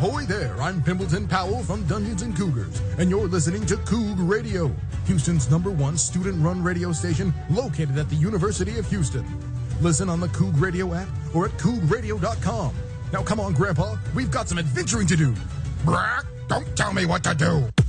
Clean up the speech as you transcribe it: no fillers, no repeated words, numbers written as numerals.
Ahoy there, I'm Pimpleton Powell from Dungeons & Cougars, and you're listening to Coug Radio, Houston's #1 student-run radio station located at the University of Houston. Listen on the Coug Radio app or at cougradio.com. Now come on, Grandpa, we've got some adventuring to do. Brack, don't tell me what to do.